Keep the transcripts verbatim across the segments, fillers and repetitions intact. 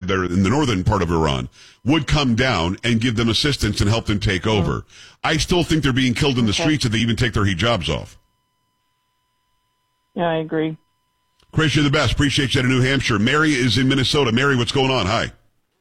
there in the northern part of Iran, would come down and give them assistance and help them take over. I still think they're being killed in the Okay. streets if they even take their hijabs off. Yeah, I agree. Chris, you're the best. Appreciate you out of New Hampshire. Mary is in Minnesota. Mary, what's going on? Hi.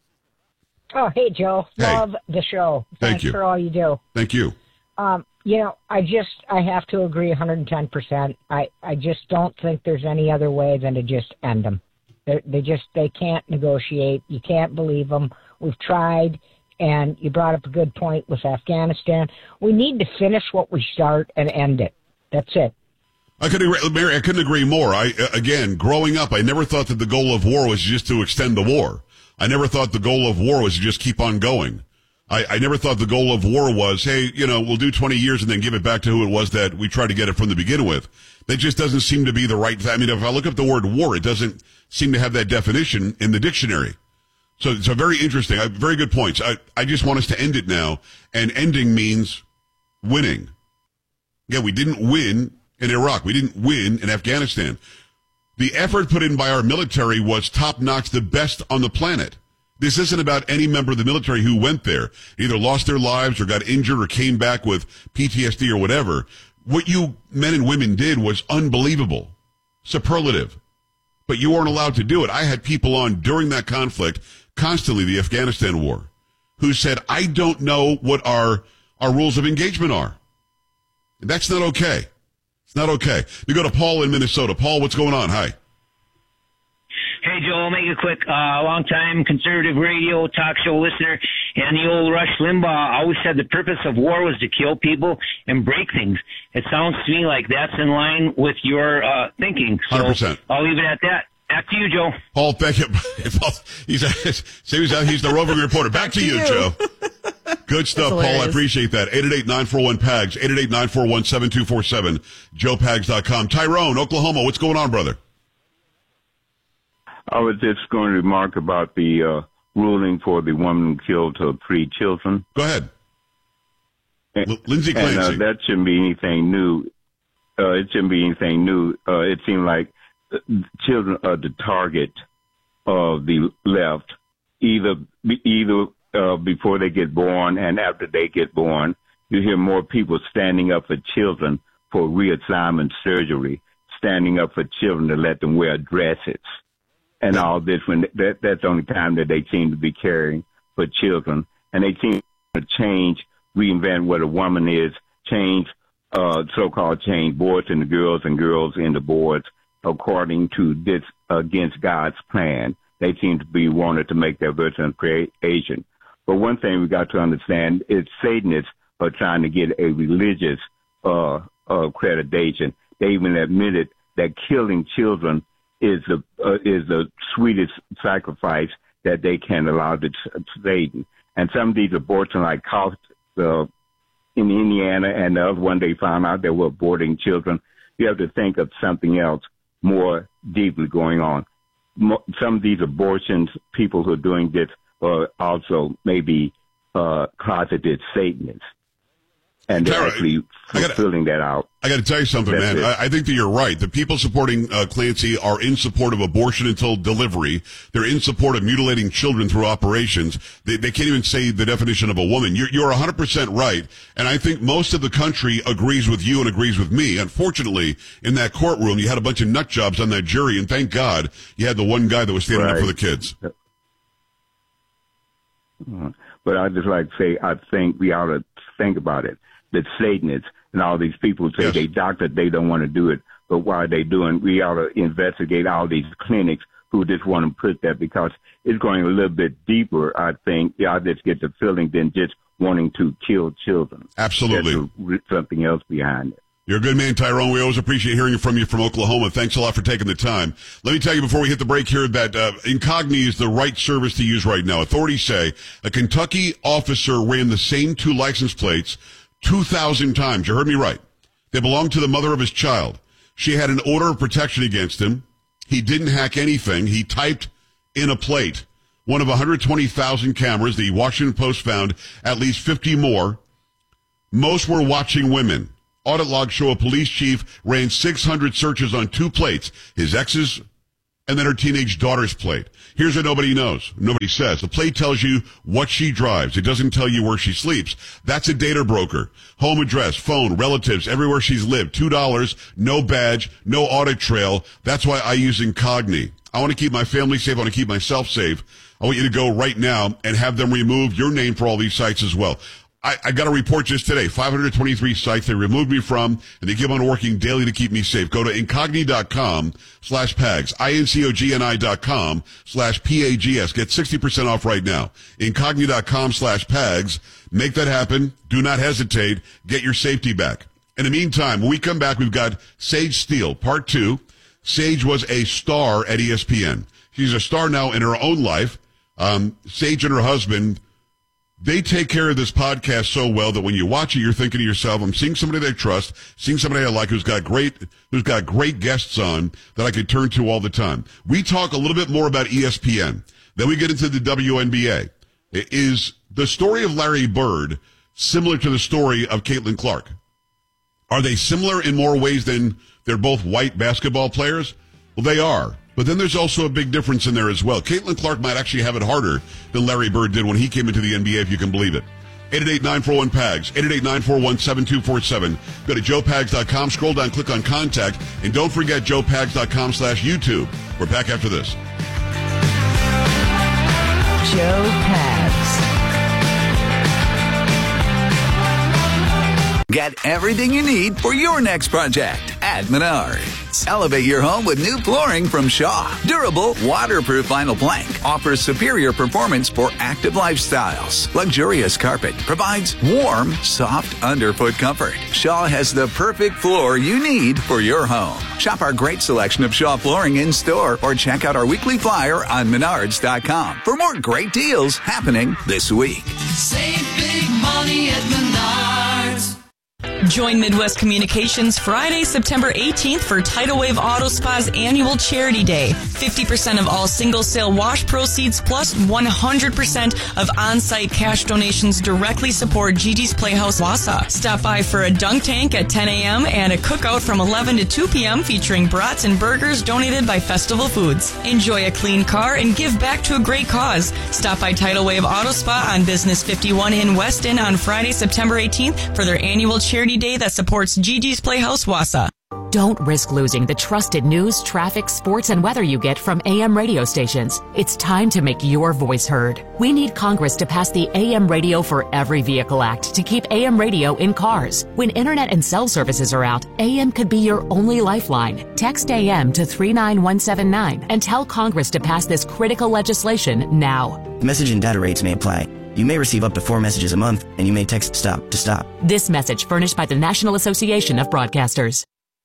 Oh, hey, Joe. Hey. Love the show. Thank Thanks you. for all you do. Thank you. Um, you know, I just, I have to agree one hundred ten percent. I, I just don't think there's any other way than to just end them. They they just, they can't negotiate. You can't believe them. We've tried, and you brought up a good point with Afghanistan. We need to finish what we start and end it. That's it. I couldn't agree, Mary, I couldn't agree more. I, again, growing up, I never thought that the goal of war was just to extend the war. I never thought the goal of war was to just keep on going. I, I never thought the goal of war was, hey, you know, we'll do twenty years and then give it back to who it was that we tried to get it from the begin with. That just doesn't seem to be the right thing. I mean, if I look up the word war, it doesn't seem to have that definition in the dictionary. So it's a very interesting, uh, very good points. I, I just want us to end it now, and ending means winning. Yeah, we didn't win in Iraq. We didn't win in Afghanistan. The effort put in by our military was top-notch, the best on the planet. This isn't about any member of the military who went there, either lost their lives or got injured or came back with P T S D or whatever. What you men and women did was unbelievable, superlative. But you weren't allowed to do it. I had people on during that conflict, constantly, the Afghanistan war, who said, I don't know what our, our rules of engagement are. That's not okay. It's not okay. We go to Paul in Minnesota. Paul, what's going on? Hi. Hey, Joe, I'll make it quick. Uh, long-time conservative radio talk show listener, and the old Rush Limbaugh always said the purpose of war was to kill people and break things. It sounds to me like that's in line with your uh, thinking. So one hundred percent. I'll leave it at that. Back to you, Joe. Paul, thank you. He's, he's, he's the roving reporter. Back to you, you. Joe. Good stuff, Paul. I appreciate that. eight eight eight, nine four one, P A G S, eight eight eight, nine four one, seven two four seven, joe pags dot com. Tyrone, Oklahoma, what's going on, brother? I was just going to remark about the uh, ruling for the woman who killed her three children. Go ahead. And, L- Lindsay Clancy. And uh, that shouldn't be anything new. Uh, it shouldn't be anything new. Uh, it seemed like children are the target of the left, either either uh, before they get born and after they get born. You hear more people standing up for children for reassignment surgery, standing up for children to let them wear dresses. And all this, when that, that's the only time that they seem to be caring for children. And they seem to change, reinvent what a woman is, change, uh, so-called change boys into girls and girls into boys according to this, against God's plan. They seem to be wanted to make their version of creation. But one thing we got to understand is Satanists are trying to get a religious, uh, uh, accreditation. They even admitted that killing children is the uh, is the sweetest sacrifice that they can allow to Satan. And some of these abortions, like cost uh, in Indiana, and the other one they found out they were aborting children. You have to think of something else more deeply going on. Mo- some of these abortions, people who are doing this are also maybe uh, closeted Satanists, and they're Tara, actually gotta, filling that out. I got to tell you something, That's man. I, I think that you're right. The people supporting uh, Clancy are in support of abortion until delivery. They're in support of mutilating children through operations. They, they can't even say the definition of a woman. You're, you're one hundred percent right, and I think most of the country agrees with you and agrees with me. Unfortunately, in that courtroom, you had a bunch of nut jobs on that jury, and thank God you had the one guy that was standing Right. up for the kids. But I just like to say, I think we ought to think about it. That Satanists and all these people say Yes. they doctor, they don't want to do it. But why are they doing? We ought to investigate all these clinics who just want to put that, because it's going a little bit deeper, I think. Yeah, I just get the feeling than just wanting to kill children. Absolutely. There's something else behind it. You're a good man, Tyrone. We always appreciate hearing from you from Oklahoma. Thanks a lot for taking the time. Let me tell you before we hit the break here that uh, Incogni is the right service to use right now. Authorities say a Kentucky officer ran the same two license plates two thousand times. You heard me right. They belonged to the mother of his child. She had an order of protection against him. He didn't hack anything. He typed in a plate. One of one hundred twenty thousand cameras. The Washington Post found at least fifty more. Most were watching women. Audit logs show a police chief ran six hundred searches on two plates, his ex's and then her teenage daughter's plate. Here's what nobody knows. Nobody says. The plate tells you what she drives. It doesn't tell you where she sleeps. That's a data broker. Home address, phone, relatives, everywhere she's lived. two dollars, no badge, no audit trail. That's why I use Incogni. I want to keep my family safe. I want to keep myself safe. I want you to go right now and have them remove your name for all these sites as well. I, I got a report just today, five hundred twenty-three sites they removed me from, and they keep on working daily to keep me safe. Go to incogni.com slash PAGS, I-N-C-O-G-N-I dot com slash P-A-G-S. Get sixty percent off right now. Incogni.com slash PAGS. Make that happen. Do not hesitate. Get your safety back. In the meantime, when we come back, we've got Sage Steele, part two. Sage was a star at E S P N. She's a star now in her own life. Um, Sage and her husband, they take care of this podcast so well that when you watch it, you're thinking to yourself, I'm seeing somebody that I trust, seeing somebody I like who's got great, who's got great guests on that I could turn to all the time. We talk a little bit more about E S P N. Then we get into the W N B A. Is the story of Larry Bird similar to the story of Caitlin Clark? Are they similar in more ways than they're both white basketball players? Well, they are. But then there's also a big difference in there as well. Caitlin Clark might actually have it harder than Larry Bird did when he came into the N B A, if you can believe it. eight eight eight, nine four one, PAGS, eight eight eight, nine four one, seven two four seven. Go to joe pags dot com, scroll down, click on Contact, and don't forget joe pags dot com slash YouTube. We're back after this. Joe Pags. Get everything you need for your next project at Menards. Elevate your home with new flooring from Shaw. Durable, waterproof vinyl plank offers superior performance for active lifestyles. Luxurious carpet provides warm, soft underfoot comfort. Shaw has the perfect floor you need for your home. Shop our great selection of Shaw flooring in store or check out our weekly flyer on menards dot com for more great deals happening this week. Save big money at Menards. Join Midwest Communications Friday, September eighteenth for Tidal Wave Auto Spa's annual Charity Day. fifty percent of all single sale wash proceeds plus one hundred percent of on-site cash donations directly support Gigi's Playhouse Wausau. Stop by for a dunk tank at ten a.m. and a cookout from eleven to two p.m. featuring brats and burgers donated by Festival Foods. Enjoy a clean car and give back to a great cause. Stop by Tidal Wave Auto Spa on Business fifty-one in Weston on Friday, September eighteenth for their annual Charity Day that supports Gigi's Playhouse Wausau. Don't risk losing the trusted news, traffic, sports, and weather you get from A M radio stations. It's time to make your voice heard. We need Congress to pass the A M Radio for Every Vehicle Act to keep A M radio in cars. When internet and cell services are out, A M could be your only lifeline. Text A M to three nine one seven nine and tell Congress to pass this critical legislation now. Message and data rates may apply. You may receive up to four messages a month, and you may text STOP to stop. This message furnished by the National Association of Broadcasters.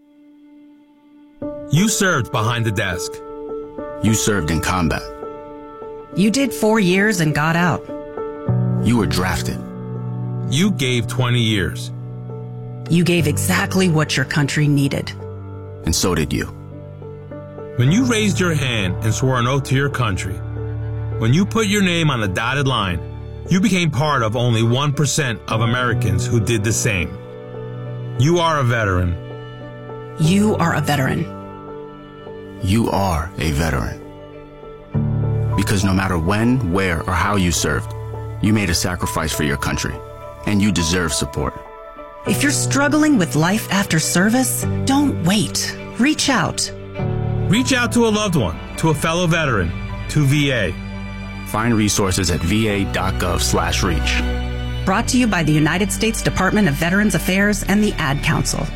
You served behind the desk. You served in combat. You did four years and got out. You were drafted. You gave twenty years. You gave exactly what your country needed. And so did you. When you raised your hand and swore an oath to your country, when you put your name on the dotted line, you became part of only one percent of Americans who did the same. You are a veteran. You are a veteran. You are a veteran. Because no matter when, where, or how you served, you made a sacrifice for your country, and you deserve support. If you're struggling with life after service, don't wait. Reach out. Reach out to a loved one, to a fellow veteran, to V A. Find resources at va.gov slash reach. Brought to you by the United States Department of Veterans Affairs and the Ad Council.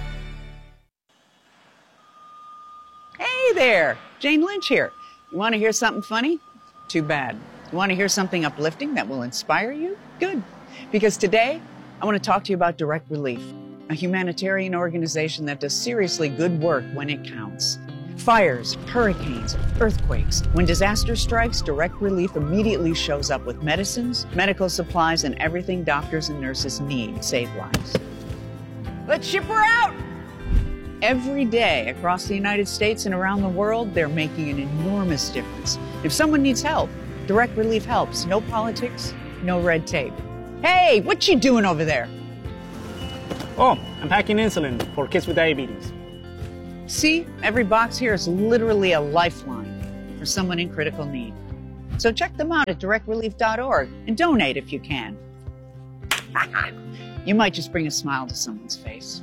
Hey there, Jane Lynch here. You want to hear something funny? Too bad. You want to hear something uplifting that will inspire you? Good. Because today, I want to talk to you about Direct Relief, a humanitarian organization that does seriously good work when it counts. Fires, hurricanes, earthquakes. When disaster strikes, Direct Relief immediately shows up with medicines, medical supplies, and everything doctors and nurses need to save lives. Let's ship her out! Every day across the United States and around the world, they're making an enormous difference. If someone needs help, Direct Relief helps. No politics, no red tape. Hey, what you doing over there? Oh, I'm packing insulin for kids with diabetes. See, every box here is literally a lifeline for someone in critical need. So check them out at direct relief dot org and donate if you can. You might just bring a smile to someone's face.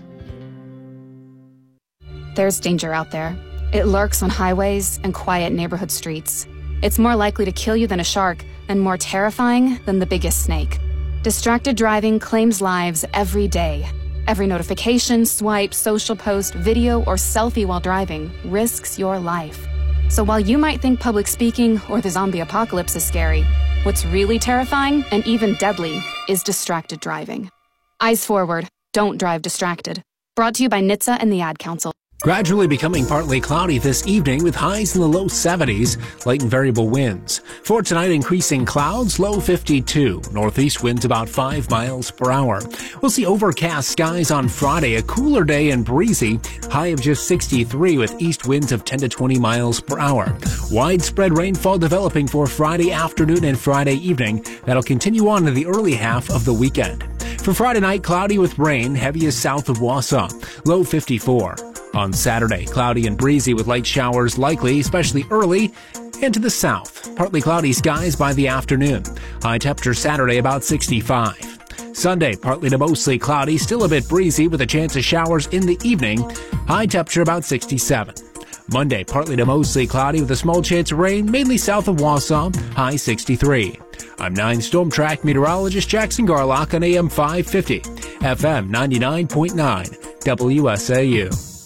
There's danger out there. It lurks on highways and quiet neighborhood streets. It's more likely to kill you than a shark and more terrifying than the biggest snake. Distracted driving claims lives every day. Every notification, swipe, social post, video, or selfie while driving risks your life. So while you might think public speaking or the zombie apocalypse is scary, what's really terrifying and even deadly is distracted driving. Eyes forward. Don't drive distracted. Brought to you by N H T S A and the Ad Council. Gradually becoming partly cloudy this evening with highs in the low seventies, light and variable winds. For tonight, increasing clouds, low fifty-two. Northeast winds about five miles per hour. We'll see overcast skies on Friday, a cooler day and breezy, high of just sixty-three with east winds of ten to twenty miles per hour. Widespread rainfall developing for Friday afternoon and Friday evening. That'll continue on in the early half of the weekend. For Friday night, cloudy with rain, heaviest south of Wausau, low fifty-four. On Saturday, cloudy and breezy with light showers likely, especially early and to the south. Partly cloudy skies by the afternoon. High temperature Saturday about sixty-five. Sunday, partly to mostly cloudy, still a bit breezy with a chance of showers in the evening. High temperature about sixty-seven. Monday, partly to mostly cloudy with a small chance of rain, mainly south of Wausau, high sixty-three. I'm nine Storm Track meteorologist Jackson Garlock on A M five fifty, F M ninety-nine point nine, W S A U.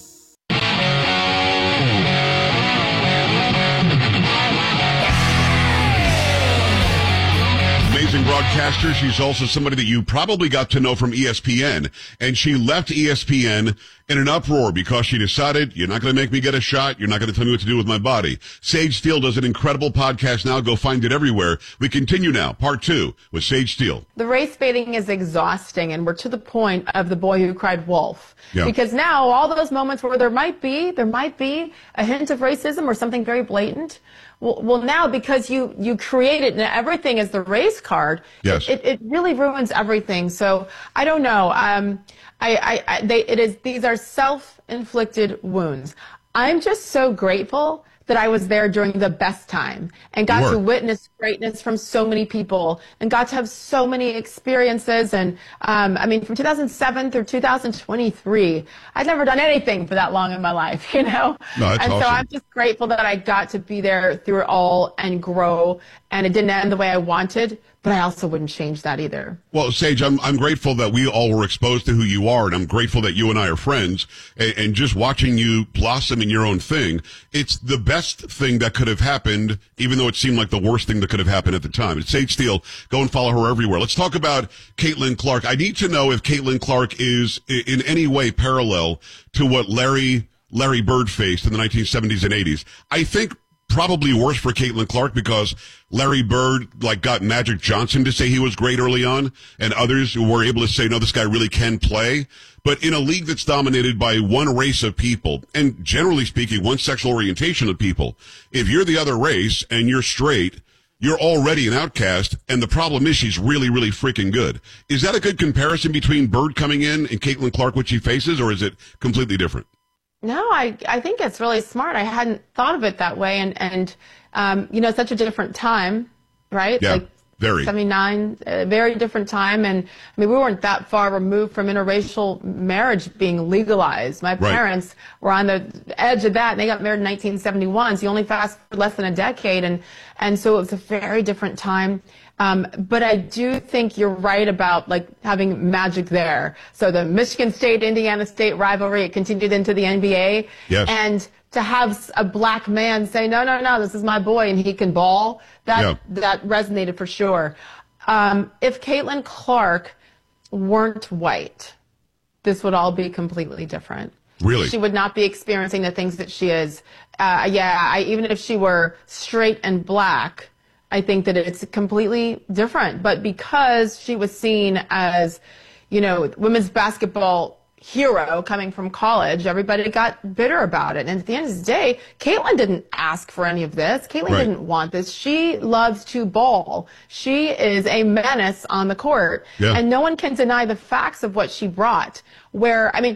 Amazing broadcaster. She's also somebody that you probably got to know from E S P N. And she left E S P N in an uproar because she decided, you're not going to make me get a shot. You're not going to tell me what to do with my body. Sage Steele does an incredible podcast now. Go find it everywhere. We continue now. Part two with Sage Steele. The race baiting is exhausting, and we're to the point of the boy who cried wolf. Yeah. Because now all those moments where there might be, there might be a hint of racism or something very blatant. Well, well now because you, you create it and everything is the race card, yes. it, it really ruins everything. So I don't know. Um, I, I, I, they, it is, these are self-inflicted wounds. I'm just so grateful that I was there during the best time and got to witness greatness from so many people and got to have so many experiences. And, um, I mean, from two thousand seven through two thousand twenty-three, I'd never done anything for that long in my life, you know? No, that's and awesome. so I'm just grateful that I got to be there through it all and grow. And it didn't end the way I wanted, but I also wouldn't change that either. Well, Sage, I'm I'm grateful that we all were exposed to who you are, and I'm grateful that you and I are friends. And, and just watching you blossom in your own thing, it's the best thing that could have happened, even though it seemed like the worst thing that could have happened at the time. It's Sage Steele. Go and follow her everywhere. Let's talk about Caitlin Clark. I need to know if Caitlin Clark is in any way parallel to what Larry Larry Bird faced in the nineteen seventies and eighties. I think probably worse for Caitlin Clark because Larry Bird like got Magic Johnson to say he was great early on, and others who were able to say, no, this guy really can play. But in a league that's dominated by one race of people, and generally speaking, one sexual orientation of people, if you're the other race and you're straight, you're already an outcast, and the problem is she's really, really freaking good. Is that a good comparison between Bird coming in and Caitlin Clark, what she faces, or is it completely different? No, I, I think it's really smart. I hadn't thought of it that way. And, and um, you know, such a different time, right? Yeah, like very. seventy-nine, a very different time. And, I mean, we weren't that far removed from interracial marriage being legalized. My Right. parents were on the edge of that, and they got married in nineteen seventy-one, so you only fast forward less than a decade. And, and so it was a very different time. Um, but I do think you're right about like having magic there. So the Michigan State, Indiana State rivalry, it continued into the N B A. Yes. And to have a black man say, no, no, no, this is my boy and he can ball, that, Yeah. that resonated for sure. Um, if Caitlin Clark weren't white, this would all be completely different. Really? She would not be experiencing the things that she is. Uh, yeah, I, even if she were straight and black, I think that it's completely different. But because she was seen as, you know, women's basketball hero coming from college, everybody got bitter about it. And at the end of the day, Caitlin didn't ask for any of this. Caitlin Right. didn't want this. She loves to ball. She is a menace on the court. Yeah. And no one can deny the facts of what she brought. Where, I mean,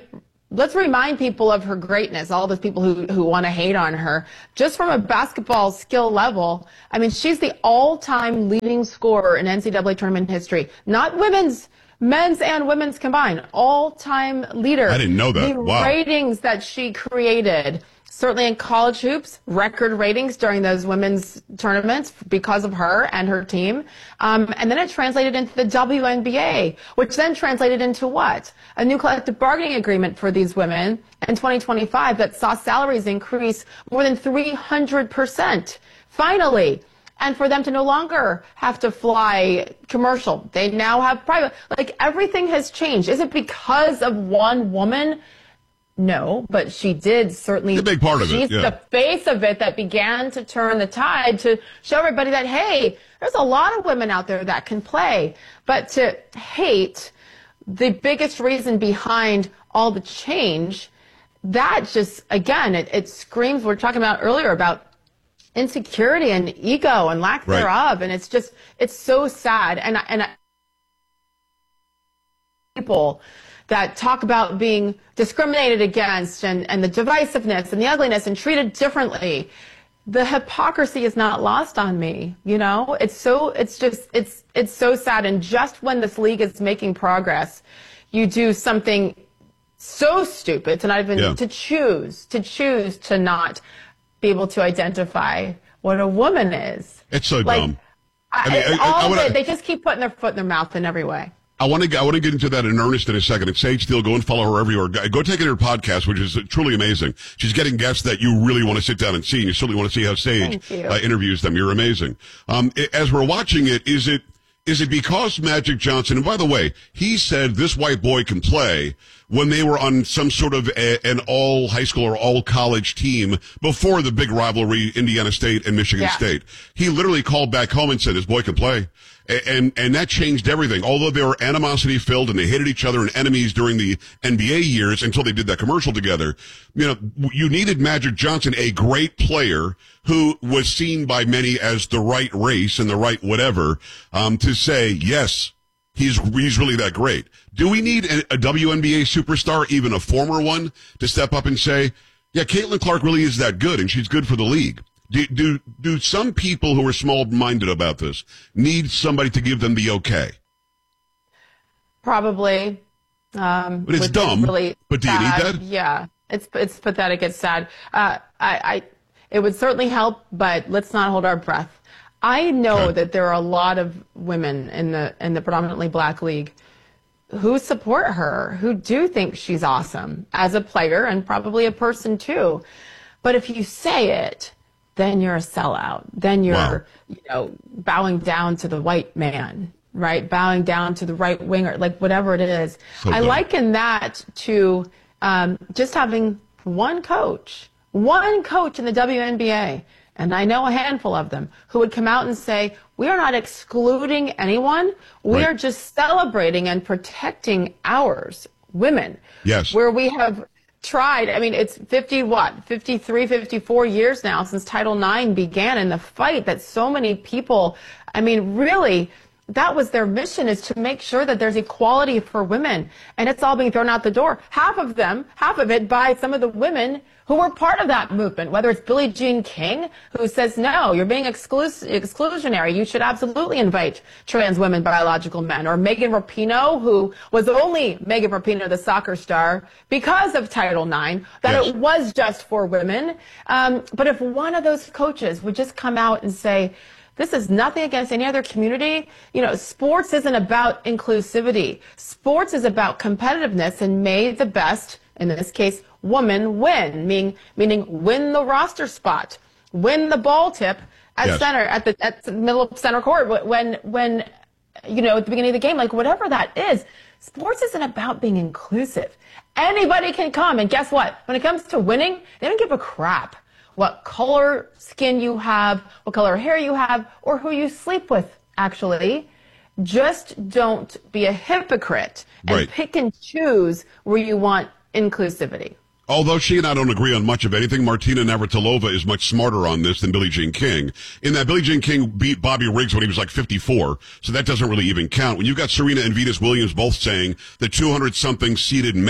let's remind people of her greatness, all those people who, who want to hate on her. Just from a basketball skill level, I mean, she's the all-time leading scorer in N C double A tournament history. Not women's, men's and women's combined. All-time leader. I didn't know that. The Wow. ratings that she created, certainly in college hoops, record ratings during those women's tournaments because of her and her team. Um, and then it translated into the W N B A, which then translated into what? A new collective bargaining agreement for these women in twenty twenty-five that saw salaries increase more than three hundred percent. Finally. And for them to no longer have to fly commercial. They now have private. Like, everything has changed. Is it because of one woman? No, but she did certainly. It's a big part of it, She's yeah. the face of it that began to turn the tide to show everybody that, hey, there's a lot of women out there that can play. But to hate the biggest reason behind all the change, that just, again, it, it screams, we were talking about earlier about insecurity and ego and lack Right. thereof. And it's just, it's so sad. And, I- and I, people that talk about being discriminated against and, and the divisiveness and the ugliness and treated differently. The hypocrisy is not lost on me. You know, it's so, it's just, it's, it's so sad. And just when this league is making progress, you do something so stupid to not even, Yeah. to choose, to choose to not be able to identify what a woman is. It's so Like, dumb. I, I mean, I- I- all I of wanna- it, they just keep putting their foot in their mouth in every way. I want to I want to get into that in earnest in a second. It's Sage Steele. Go and follow her everywhere. Go go take it to her podcast, which is truly amazing. She's getting guests that you really want to sit down and see, and you certainly want to see how Sage Thank you. uh, interviews them. You're amazing. Um, i- as we're watching it, is it is it because Magic Johnson? And by the way, he said this white boy can play when they were on some sort of a, an all high school or all college team before the big rivalry, Indiana State and Michigan Yeah. State. He literally called back home and said this boy can play. And, and that changed everything. Although they were animosity filled and they hated each other and enemies during the N B A years until they did that commercial together, you know, you needed Magic Johnson, a great player who was seen by many as the right race and the right whatever, um, to say, yes, he's, he's really that great. Do we need a, a W N B A superstar, even a former one, to step up and say, yeah, Caitlin Clark really is that good and she's good for the league? Do, do, do some people who are small-minded about this need somebody to give them the okay? Probably. Um, But it's which is dumb. Really But do you need sad. that? Yeah, it's it's pathetic. It's sad. Uh, I, I, it would certainly help, but let's not hold our breath. I know Okay. that there are a lot of women in the in the predominantly black league who support her, who do think she's awesome as a player and probably a person too. But if you say it, then you're a sellout. Then you're, Wow. you know, bowing down to the white man, right? Bowing down to the right winger, like whatever it is. So I dumb. liken that to um, just having one coach, one coach in the W N B A, and I know a handful of them, who would come out and say, we are not excluding anyone. We Right. are just celebrating and protecting ours, women. Yes. Where we have tried, I mean, it's fifty, what, fifty-three, fifty-four years now since Title nine began, and the fight that so many people, I mean, really, that was their mission, is to make sure that there's equality for women. And it's all being thrown out the door. Half of them, half of it by some of the women who were part of that movement, whether it's Billie Jean King, who says, no, you're being exclus- exclusionary. You should absolutely invite trans women, biological men. Or Megan Rapinoe, who was only Megan Rapinoe, the soccer star, because of Title nine, that Yes. it was just for women. Um, but if one of those coaches would just come out and say, this is nothing against any other community. You know, sports isn't about inclusivity. Sports is about competitiveness, and may the best, in this case, woman win, meaning, meaning win the roster spot, win the ball tip at Yes. center, at the, at the middle of center court, when, when, you know, at the beginning of the game, like whatever that is. Sports isn't about being inclusive. Anybody can come, and guess what? When it comes to winning, they don't give a crap what color skin you have, what color hair you have, or who you sleep with, actually. Just don't be a hypocrite and Right. pick and choose where you want inclusivity. Although she and I don't agree on much of anything, Martina Navratilova is much smarter on this than Billie Jean King. In that Billie Jean King beat Bobby Riggs when he was like fifty-four, so that doesn't really even count. When you've got Serena and Venus Williams both saying the two hundred something seeded man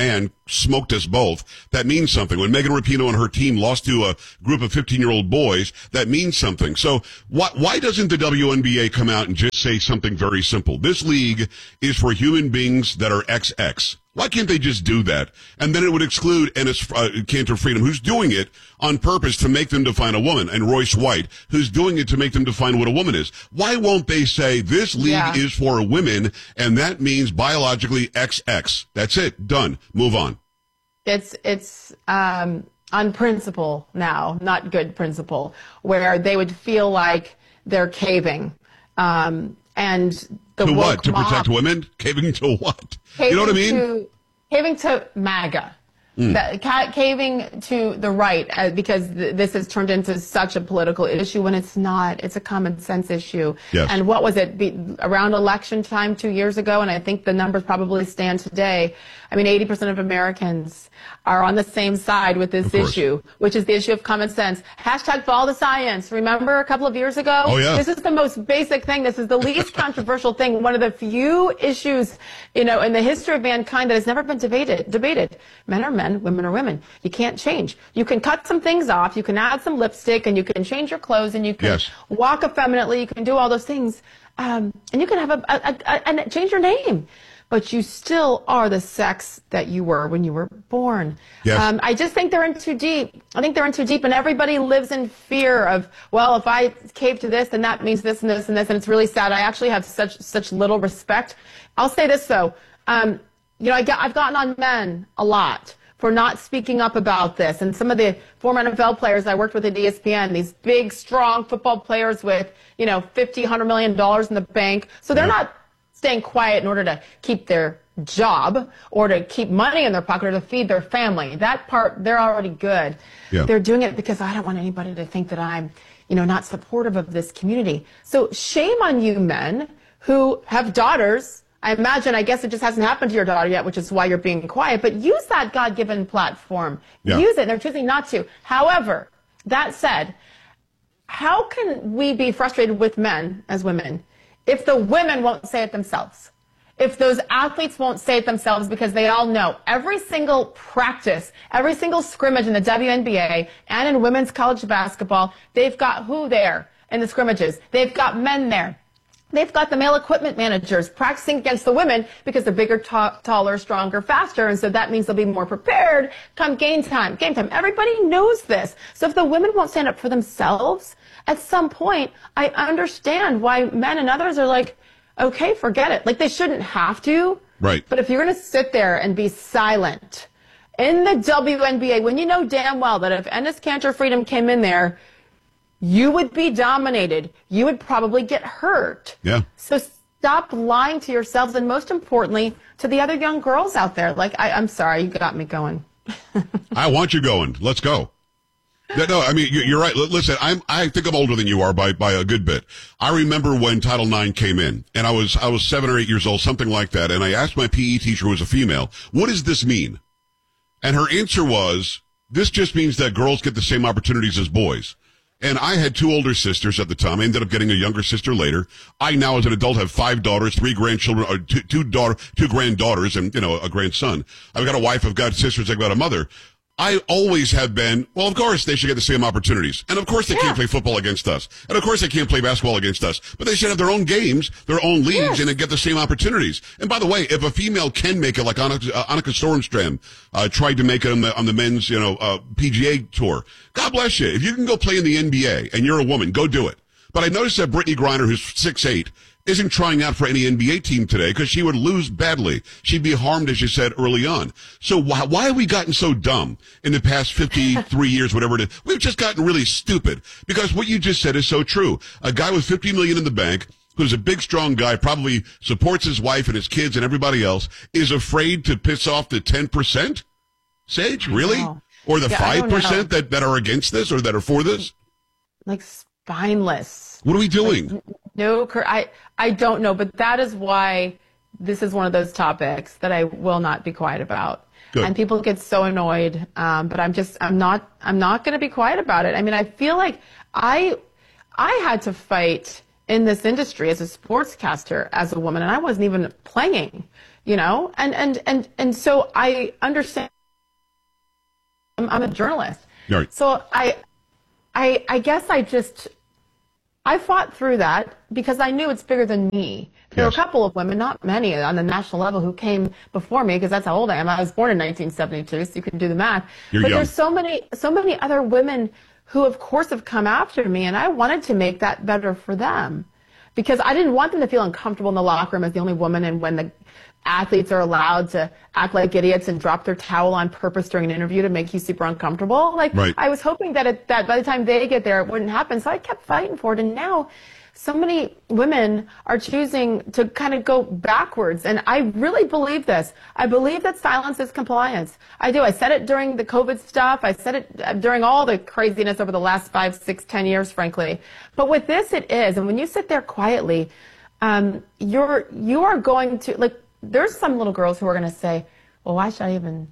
smoked us both. That means something. When Megan Rapinoe and her team lost to a group of fifteen-year-old boys, that means something. So why, why doesn't the W N B A come out and just say something very simple? This league is for human beings that are X X. Why can't they just do that? And then it would exclude Ennis uh, Cantor Freedom, who's doing it on purpose to make them define a woman, and Royce White, who's doing it to make them define what a woman is. Why won't they say this league Yeah. is for women, and that means biologically X X? That's it. Done. Move on. It's it's um, on principle now, not good principle, where they would feel like they're caving. Um, and the to woke what? To mob- protect women? Caving to what? Caving You know what I mean? To, caving to MAGA. Mm. That, ca- caving to the right, uh, because th- this has turned into such a political issue when it's not. It's a common sense issue. Yes. And what was it? Be, around election time two years ago, and I think the numbers probably stand today. I mean, eighty percent of Americans are on the same side with this issue, which is the issue of common sense. Hashtag follow the science. Remember a couple of years ago? Oh, yeah. This is the most basic thing. This is the least controversial thing. One of the few issues, you know, in the history of mankind that has never been debated. Debated. Men are men, women are women. You can't change. You can cut some things off. You can add some lipstick, and you can change your clothes, and you can Yes. walk effeminately. You can do all those things, um, and you can have a, a, a, a and change your name. But you still are the sex that you were when you were born. Yes. Um, I just think they're in too deep. I think they're in too deep, and everybody lives in fear of, well, if I cave to this, then that means this and this and this, and it's really sad. I actually have such such little respect. I'll say this though, um, you know, I got, I've gotten on men a lot for not speaking up about this, and some of the former N F L players I worked with at E S P N, these big, strong football players with, you know, fifty, one hundred million dollars in the bank, so they're not staying quiet in order to keep their job or to keep money in their pocket or to feed their family. That part, they're already good. Yeah. They're doing it because I don't want anybody to think that I'm, you know, not supportive of this community. So shame on you men who have daughters. I imagine, I guess it just hasn't happened to your daughter yet, which is why you're being quiet, but use that God-given platform. Yeah. Use it. They're choosing not to. However, that said, how can we be frustrated with men as women if the women won't say it themselves? If those athletes won't say it themselves, because they all know every single practice, every single scrimmage in the W N B A and in women's college basketball, they've got who there in the scrimmages? They've got men there. They've got the male equipment managers practicing against the women because they're bigger, ta- taller, stronger, faster, and so that means they'll be more prepared come game time. Game time. Everybody knows this. So if the women won't stand up for themselves, at some point, I understand why men and others are like, okay, forget it. Like, they shouldn't have to. Right. But if you're going to sit there and be silent in the W N B A, when you know damn well that if Ennis Cantor Freedom came in there, you would be dominated. You would probably get hurt. Yeah. So stop lying to yourselves, and most importantly, to the other young girls out there. Like, I, I'm sorry, you got me going. I want you going. Let's go. No, no, I mean, you- you're right. L- Listen, I'm, I think I'm older than you are by, by a good bit. I remember when Title nine came in, and I was, I was seven or eight years old, something like that, and I asked my P E teacher, who was a female, what does this mean? And her answer was, this just means that girls get the same opportunities as boys. And I had two older sisters at the time. I ended up getting a younger sister later. I now, as an adult, have five daughters, three grandchildren, or two, two daughter, two granddaughters, and, you know, a grandson. I've got a wife, I've got sisters, I've got a mother. I always have been, well, of course they should get the same opportunities. And of course they can't play football against us. And of course they can't play basketball against us. But they should have their own games, their own leagues, and then get the same opportunities. And by the way, if a female can make it, like Annika, uh, Annika Sorenstam uh, tried to make it on the, on the men's, you know, uh, P G A tour, God bless you. If you can go play in the N B A and you're a woman, go do it. But I noticed that Brittany Griner, who's six eight, isn't trying out for any N B A team today because she would lose badly. She'd be harmed, as you said early on. So why, why have we gotten so dumb in the past fifty-three years, whatever it is? We've just gotten really stupid because what you just said is so true. A guy with fifty million dollars in the bank, who's a big, strong guy, probably supports his wife and his kids and everybody else, is afraid to piss off the ten percent? Sage, really? Wow. Or the Yeah, I five don't know. percent that, that are against this or that are for this? Like, spineless. What are we doing? Like, no, Cur- I, I don't know, but that is why this is one of those topics that I will not be quiet about. Good. And people get so annoyed, um, but I'm just, I'm not, I'm not going to be quiet about it. I mean, I feel like I, I had to fight in this industry as a sportscaster as a woman, and I wasn't even playing, you know, and, and, and, and so I understand I'm, I'm a journalist. Right. So I, I, I guess I just, I fought through that because I knew it's bigger than me. There Yes. were a couple of women, not many on the national level, who came before me because that's how old I am. I was born in nineteen seventy-two, so you can do the math. You're but young. there's so many, so many other women who, of course, have come after me, and I wanted to make that better for them because I didn't want them to feel uncomfortable in the locker room as the only woman, and when the athletes are allowed to act like idiots and drop their towel on purpose during an interview to make you super uncomfortable. Like, Right. I was hoping that it, that by the time they get there, it wouldn't happen. So I kept fighting for it. And now so many women are choosing to kind of go backwards. And I really believe this. I believe that silence is compliance. I do. I said it during the COVID stuff. I said it during all the craziness over the last five, six, ten years, frankly. But with this, it is. And when you sit there quietly, um, you're, you are going to, like, there's some little girls who are going to say, well, why should I even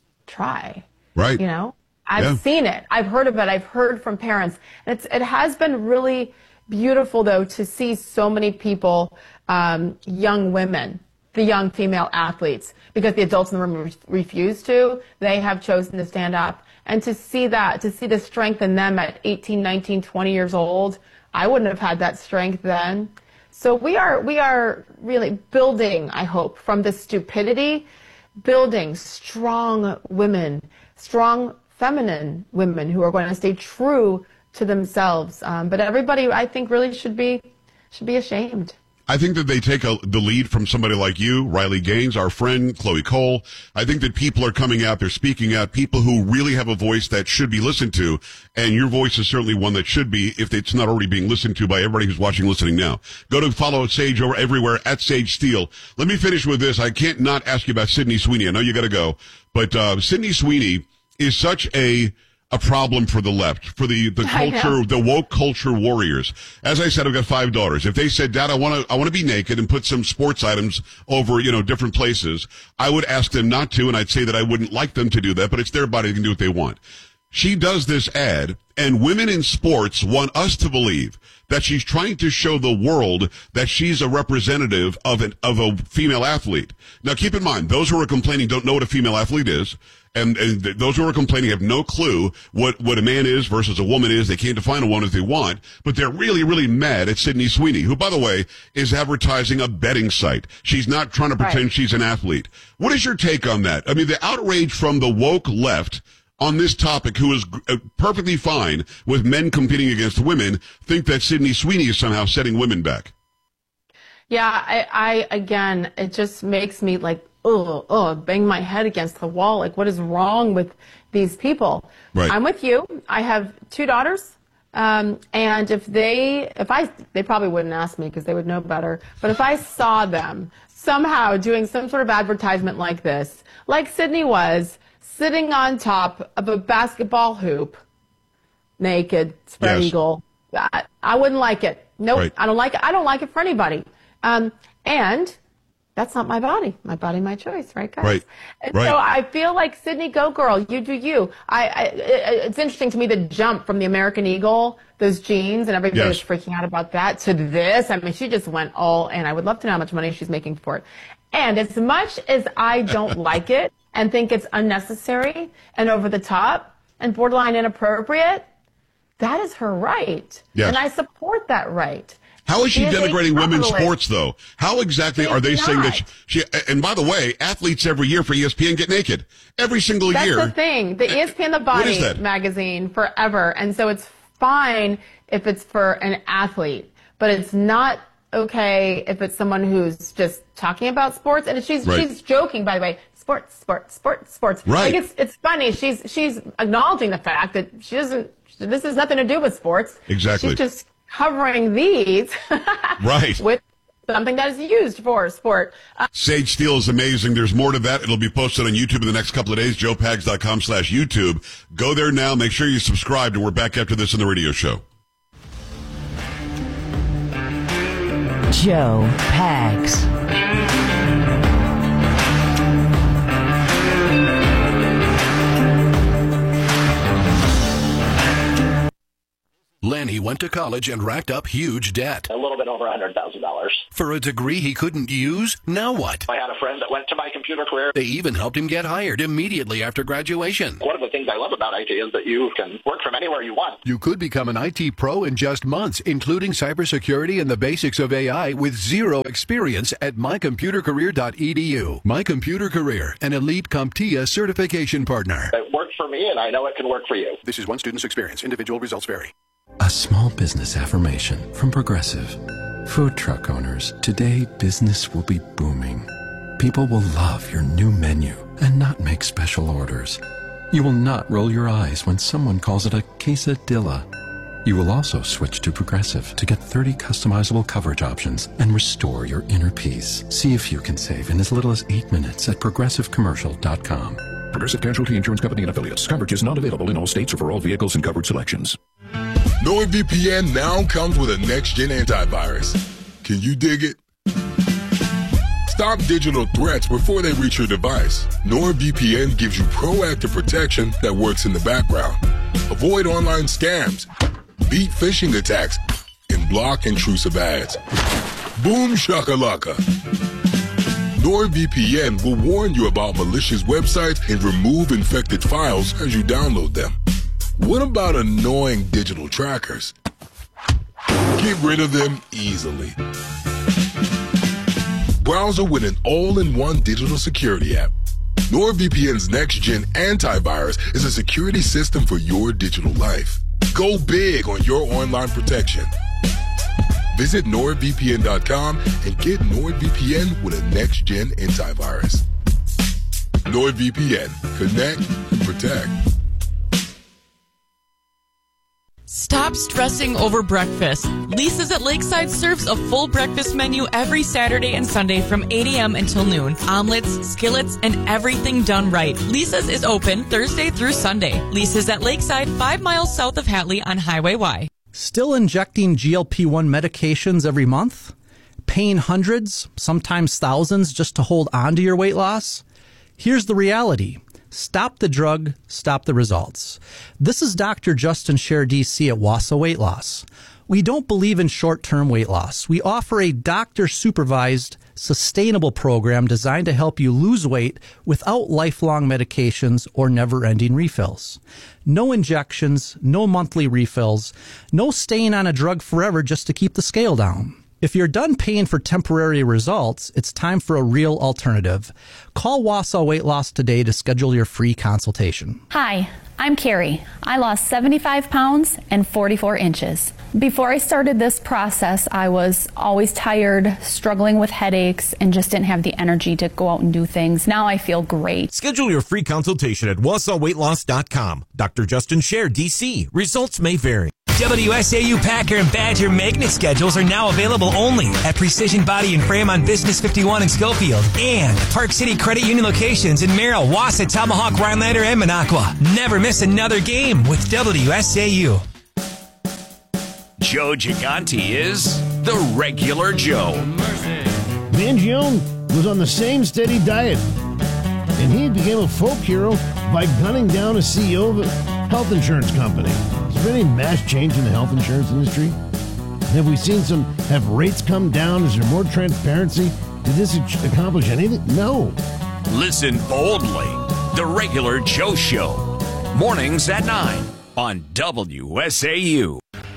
try? Right. You know, I've Yeah. seen it. I've heard of it. I've heard from parents. And it's, it has been really beautiful, though, to see so many people, um, young women, the young female athletes, because the adults in the room re- refuse to. They have chosen to stand up. And to see that, to see the strength in them at eighteen, nineteen, twenty years old, I wouldn't have had that strength then. So we are we are really building, I hope, from this stupidity, building strong women, strong feminine women who are going to stay true to themselves. Um, but everybody, I think, really should be should be ashamed. I think that they take a, the lead from somebody like you, Riley Gaines, our friend, Chloe Cole. I think that people are coming out, they're speaking out, people who really have a voice that should be listened to, and your voice is certainly one that should be, if it's not already being listened to by everybody who's watching, listening now. Go to follow Sage over everywhere, at Sage Steele. Let me finish with this. I can't not ask you about Sydney Sweeney. I know you gotta go, but uh, Sydney Sweeney is such a... a problem for the left, for the, the culture, the woke culture warriors. As I said, I've got five daughters. If they said, Dad, I want to, I want to be naked and put some sports items over, you know, different places, I would ask them not to, and I'd say that I wouldn't like them to do that, but it's their body, they can do what they want. She does this ad, and women in sports want us to believe that she's trying to show the world that she's a representative of an, of a female athlete. Now, keep in mind, those who are complaining don't know what a female athlete is. And, and th- those who are complaining have no clue what, what a man is versus a woman is. They can't define a woman as they want, but they're really, really mad at Sydney Sweeney, who, by the way, is advertising a betting site. She's not trying to pretend Right. she's an athlete. What is your take on that? I mean, the outrage from the woke left on this topic, who is uh, perfectly fine with men competing against women, think that Sydney Sweeney is somehow setting women back. Yeah, I, I again, it just makes me like, oh, oh, bang my head against the wall. Like, what is wrong with these people? Right. I'm with you. I have two daughters. Um, and if they, if I, they probably wouldn't ask me because they would know better. But if I saw them somehow doing some sort of advertisement like this, like Sydney was, sitting on top of a basketball hoop, naked, spread Yes. eagle, I, I wouldn't like it. Nope, Right. I don't like it. I don't like it for anybody. Um, and that's not my body. My body, my choice, right, guys? Right. And Right. so I feel like, Sydney, go girl, you do you. I, I it, it's interesting to me the jump from the American Eagle, those jeans, and everybody Yes. was freaking out about that, to this. I mean, she just went all in. I would love to know how much money she's making for it. And as much as I don't like it and think it's unnecessary and over the top and borderline inappropriate, that is her right. Yes. And I support that right. How is she, is a denigrating women's capitalist. sports, though? How exactly She's are they saying that not. she, she, and by the way, athletes every year for E S P N get naked. Every single That's year. the thing. The E S P N The What is Body that? magazine forever. And so it's fine if it's for an athlete, but it's not okay if it's someone who's just talking about sports. And she's Right. she's joking, by the way. Sports, sports, sports, sports. Right. Like it's it's funny. She's she's acknowledging the fact that she doesn't. This has nothing to do with sports. Exactly. She's just covering these Right. with something that is used for sport. Uh, Sage Steele is amazing. There's more to that. It'll be posted on YouTube in the next couple of days, joe pags dot com slash YouTube. Go there now. Make sure you subscribe, and we're back after this in the radio show. Joe Pags. Lenny went to college and racked up huge debt. A little bit over one hundred thousand dollars. For a degree he couldn't use, now what? I had a friend that went to my computer career. They even helped him get hired immediately after graduation. One of the things I love about I T is that you can work from anywhere you want. You could become an I T pro in just months, including cybersecurity and the basics of A I with zero experience at my computer career dot e d u. My Computer Career, an elite CompTIA certification partner. It worked for me, and I know it can work for you. This is one student's experience. Individual results vary. A small business affirmation from Progressive. Food truck owners, today business will be booming. People will love your new menu and not make special orders. You will not roll your eyes when someone calls it a quesadilla. You will also switch to Progressive to get thirty customizable coverage options and restore your inner peace. See if you can save in as little as eight minutes at progressive commercial dot com. Progressive Casualty Insurance Company and Affiliates. Coverage is not available in all states or for all vehicles and coverage selections. NordVPN now comes with a next-gen antivirus. Can you dig it? Stop digital threats before they reach your device. NordVPN gives you proactive protection that works in the background. Avoid online scams, beat phishing attacks, and block intrusive ads. Boom shakalaka. NordVPN will warn you about malicious websites and remove infected files as you download them. What about annoying digital trackers? Get rid of them easily. Browser with an all-in-one digital security app. NordVPN's next-gen antivirus is a security system for your digital life. Go big on your online protection. Visit nord v p n dot com and get NordVPN with a next-gen antivirus. NordVPN. Connect and protect. Stop stressing over breakfast. Lisa's at Lakeside serves a full breakfast menu every Saturday and Sunday from eight a.m. until noon. Omelets, skillets, and everything done right. Lisa's is open Thursday through Sunday. Lisa's at Lakeside, five miles south of Hatley on Highway Y. Still injecting G L P one medications every month? Paying hundreds, sometimes thousands, just to hold on to your weight loss? Here's the reality. Stop the drug, stop the results. This is Doctor Justin Scher, D C at Wausau Weight Loss. We don't believe in short-term weight loss. We offer a doctor-supervised, sustainable program designed to help you lose weight without lifelong medications or never-ending refills. No injections, no monthly refills, no staying on a drug forever just to keep the scale down. If you're done paying for temporary results, it's time for a real alternative. Call Wausau Weight Loss today to schedule your free consultation. Hi, I'm Carrie. I lost seventy-five pounds and forty-four inches. Before I started this process, I was always tired, struggling with headaches, and just didn't have the energy to go out and do things. Now I feel great. Schedule your free consultation at wausau weight loss dot com. Doctor Justin Scher, D C. Results may vary. W S A U Packer and Badger magnet schedules are now available only at Precision Body and Frame on Business fifty-one in Schofield and Park City Credit Union locations in Merrill, Wausau, Tomahawk, Rhinelander, and Minocqua. Never miss another game with W S A U. Joe Gigante is the regular Joe. Mangione was on the same steady diet, and he became a folk hero by gunning down a C E O of a health insurance company. Has there been any mass change in the health insurance industry? Have we seen some, have rates come down? Is there more transparency? Did this accomplish anything? No. Listen boldly. The regular Joe Show. Mornings at nine on W S A U.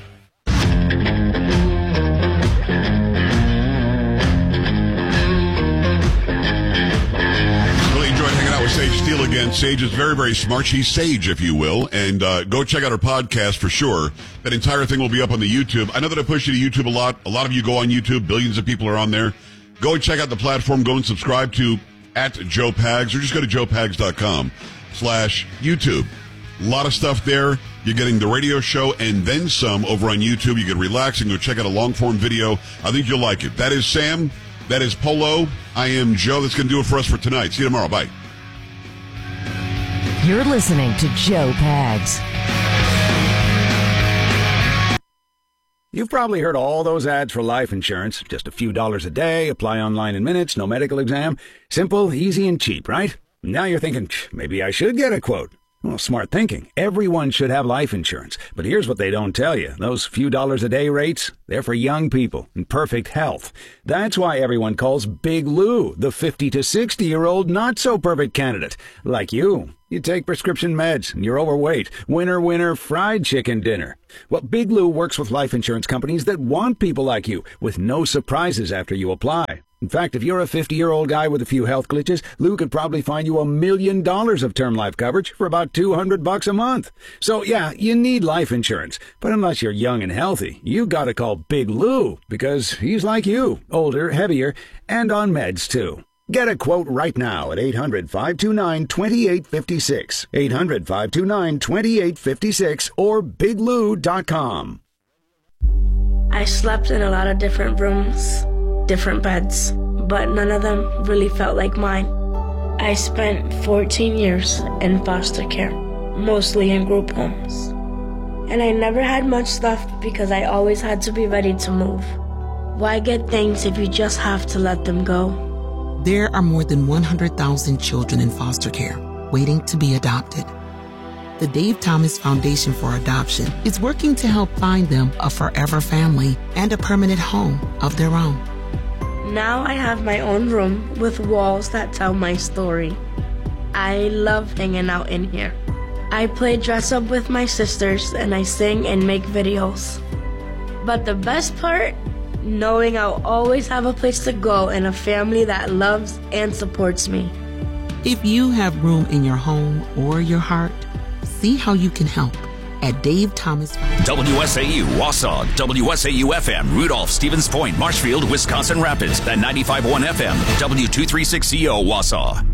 Sage Steele again. Sage is very, very smart. She's Sage, if you will. And uh, go check out her podcast for sure. That entire thing will be up on the YouTube. I know that I push you to YouTube a lot. A lot of you go on YouTube. Billions of people are on there. Go and check out the platform. Go and subscribe to at Joe Pags, or just go to joe pags dot com slash YouTube. A lot of stuff there. You're getting the radio show and then some over on YouTube. You can relax and go check out a long-form video. I think you'll like it. That is Sam. That is Polo. I am Joe. That's going to do it for us for tonight. See you tomorrow. Bye. You're listening to Joe Pags. You've probably heard all those ads for life insurance. Just a few dollars a day, apply online in minutes, no medical exam. Simple, easy, and cheap, right? Now you're thinking, maybe I should get a quote. Well, smart thinking. Everyone should have life insurance. But here's what they don't tell you. Those few dollars a day rates, they're for young people in perfect health. That's why everyone calls Big Lou the fifty to sixty-year-old not-so-perfect candidate. Like you. You take prescription meds, and you're overweight. Winner, winner, fried chicken dinner. Well, Big Lou works with life insurance companies that want people like you, with no surprises after you apply. In fact, if you're a fifty-year-old guy with a few health glitches, Lou could probably find you a million dollars of term life coverage for about two hundred bucks a month. So, yeah, you need life insurance. But unless you're young and healthy, you gotta call Big Lou, because he's like you, older, heavier, and on meds, too. Get a quote right now at eight hundred, five two nine, two eight five six, eight hundred, five two nine, two eight five six, or big lou dot com. I slept in a lot of different rooms, different beds, but none of them really felt like mine. I spent fourteen years in foster care, mostly in group homes. And I never had much left because I always had to be ready to move. Why get things if you just have to let them go? There are more than one hundred thousand children in foster care waiting to be adopted. The Dave Thomas Foundation for Adoption is working to help find them a forever family and a permanent home of their own. Now I have my own room with walls that tell my story. I love hanging out in here. I play dress up with my sisters and I sing and make videos. But the best part? Knowing I'll always have a place to go and a family that loves and supports me. If you have room in your home or your heart, see how you can help at Dave Thomas. W S A U, Wausau, W S A U F M, Rudolph, Stevens Point, Marshfield, Wisconsin Rapids, and ninety-five point one F M, W two thirty-six C O, Wausau.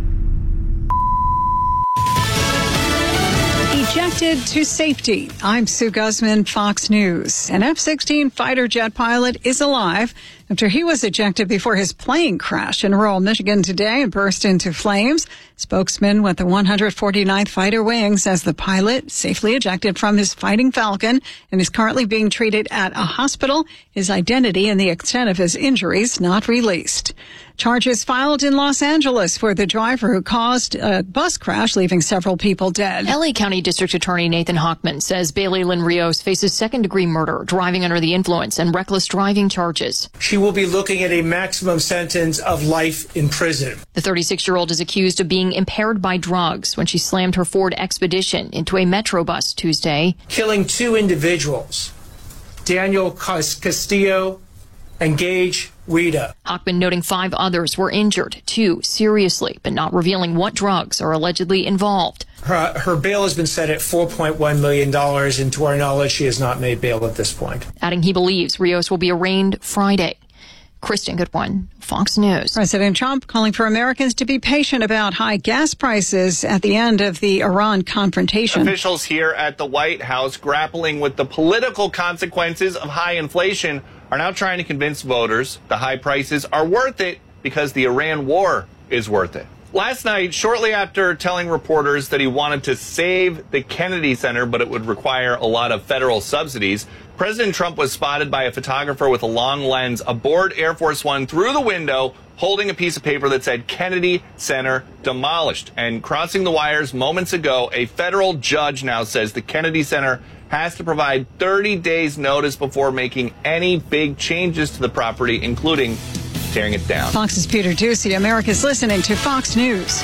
Ejected to safety. I'm Sue Guzman, Fox News. An F sixteen fighter jet pilot is alive after he was ejected before his plane crashed in rural Michigan today and burst into flames. Spokesman with the one hundred forty-ninth Fighter Wing says the pilot safely ejected from his Fighting Falcon and is currently being treated at a hospital. His identity and the extent of his injuries not released. Charges filed in Los Angeles for the driver who caused a bus crash, leaving several people dead. L A County District Attorney Nathan Hochman says Bailey Lynn Rios faces second-degree murder, driving under the influence, and reckless driving charges. She will be looking at a maximum sentence of life in prison. The thirty-six-year-old is accused of being impaired by drugs when she slammed her Ford Expedition into a Metro bus Tuesday, killing two individuals, Daniel Castillo and Gage Wida. Hochman noting five others were injured, two seriously, but not revealing what drugs are allegedly involved. Her, her bail has been set at four point one million dollars, and to our knowledge, she has not made bail at this point. Adding he believes Rios will be arraigned Friday. Kristen Goodwin, Fox News. President Trump calling for Americans to be patient about high gas prices at the end of the Iran confrontation. Officials here at the White House grappling with the political consequences of high inflation are now trying to convince voters the high prices are worth it because the Iran war is worth it. Last night, shortly after telling reporters that he wanted to save the Kennedy Center, but it would require a lot of federal subsidies, President Trump was spotted by a photographer with a long lens aboard Air Force One through the window, holding a piece of paper that said Kennedy Center demolished. And crossing the wires moments ago, a federal judge now says the Kennedy Center has to provide thirty days notice before making any big changes to the property, including tearing it down. Fox's Peter Ducey. America's listening to Fox News.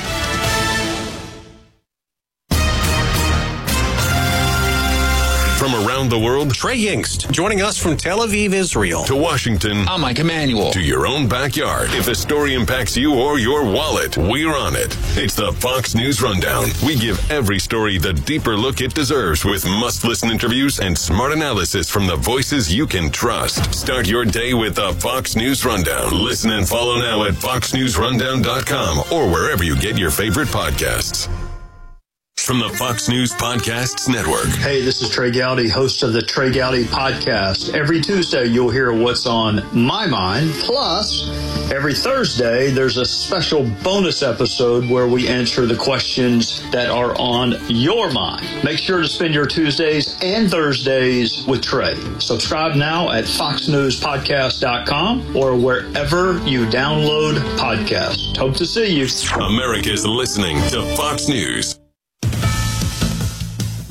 From around the world, Trey Yingst, joining us from Tel Aviv, Israel. To Washington. I'm Mike Emanuel. To your own backyard. If the story impacts you or your wallet, we're on it. It's the Fox News Rundown. We give every story the deeper look it deserves with must-listen interviews and smart analysis from the voices you can trust. Start your day with the Fox News Rundown. Listen and follow now at fox news rundown dot com or wherever you get your favorite podcasts. From the Fox News Podcasts Network. Hey, this is Trey Gowdy, host of the Trey Gowdy Podcast. Every Tuesday, you'll hear what's on my mind. Plus, every Thursday, there's a special bonus episode where we answer the questions that are on your mind. Make sure to spend your Tuesdays and Thursdays with Trey. Subscribe now at fox news podcast dot com or wherever you download podcasts. Hope to see you. America's listening to Fox News.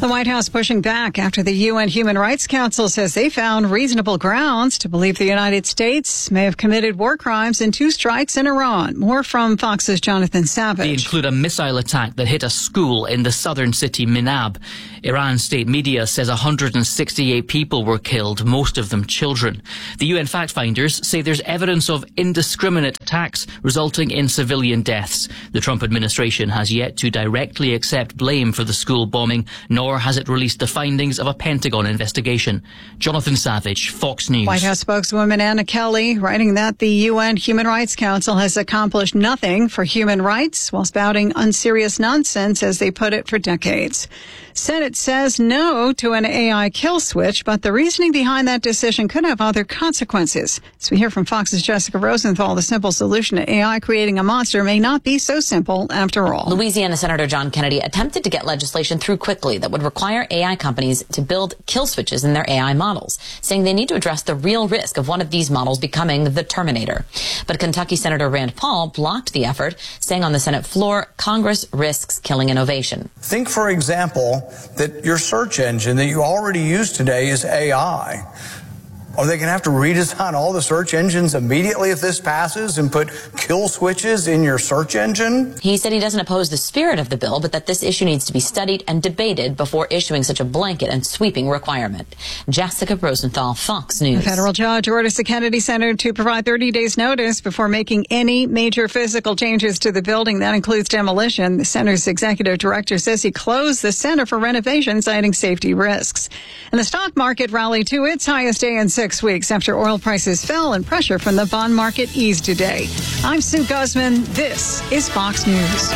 The White House pushing back after the U N Human Rights Council says they found reasonable grounds to believe the United States may have committed war crimes in two strikes in Iran. More from Fox's Jonathan Savage. They include a missile attack that hit a school in the southern city Minab. Iran state media says one hundred sixty-eight people were killed, most of them children. The U N fact finders say there's evidence of indiscriminate attacks resulting in civilian deaths. The Trump administration has yet to directly accept blame for the school bombing, nor Nor has it released the findings of a Pentagon investigation. Jonathan Savage, Fox News. White House spokeswoman Anna Kelly writing that the U N Human Rights Council has accomplished nothing for human rights while spouting unserious nonsense, as they put it, for decades. Senate says no to an A I kill switch, but the reasoning behind that decision could have other consequences. As we hear from Fox's Jessica Rosenthal, the simple solution to A I creating a monster may not be so simple after all. Louisiana Senator John Kennedy attempted to get legislation through quickly that would require A I companies to build kill switches in their A I models, saying they need to address the real risk of one of these models becoming the Terminator. But Kentucky Senator Rand Paul blocked the effort, saying on the Senate floor, Congress risks killing innovation. Think, for example, that your search engine that you already use today is A I. Are they going to have to redesign all the search engines immediately if this passes and put kill switches in your search engine? He said he doesn't oppose the spirit of the bill, but that this issue needs to be studied and debated before issuing such a blanket and sweeping requirement. Jessica Rosenthal, Fox News. A federal judge orders the Kennedy Center to provide thirty days notice before making any major physical changes to the building. That includes demolition. The center's executive director says he closed the center for renovation, citing safety risks. And the stock market rallied to its highest day in six weeks after oil prices fell and pressure from the bond market eased today. I'm Sue Guzman. This is Fox News.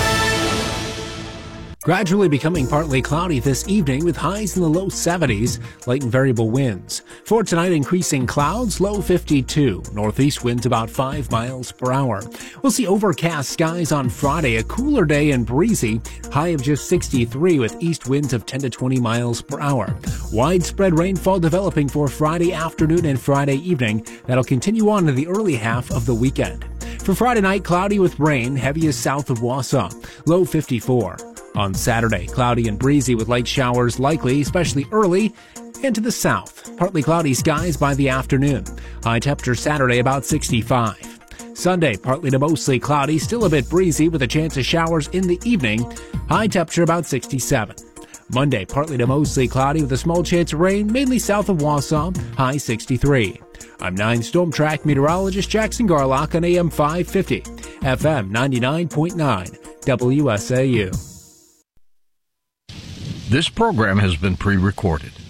Gradually becoming partly cloudy this evening with highs in the low seventies, light and variable winds. For tonight, increasing clouds, low fifty-two. Northeast winds about five miles per hour. We'll see overcast skies on Friday, a cooler day and breezy, high of just sixty-three with east winds of ten to twenty miles per hour. Widespread rainfall developing for Friday afternoon and Friday evening. That'll continue on to the early half of the weekend. For Friday night, cloudy with rain, heaviest south of Wausau, low fifty-four. On Saturday, cloudy and breezy with light showers likely, especially early, and to the south. Partly cloudy skies by the afternoon. High temperature Saturday about sixty-five. Sunday, partly to mostly cloudy, still a bit breezy with a chance of showers in the evening. High temperature about sixty-seven. Monday, partly to mostly cloudy with a small chance of rain, mainly south of Wausau. High sixty-three. I'm nine Storm Track meteorologist Jackson Garlock on A M five fifty, F M ninety-nine point nine, W S A U. This program has been pre-recorded.